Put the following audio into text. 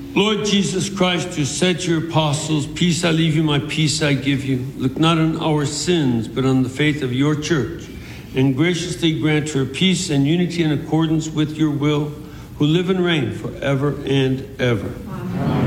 Lord Jesus Christ, who said to your apostles, "Peace I leave you, my peace I give you," look not on our sins, but on the faith of your church, and graciously grant her peace and unity in accordance with your will, who live and reign forever and ever. Amen.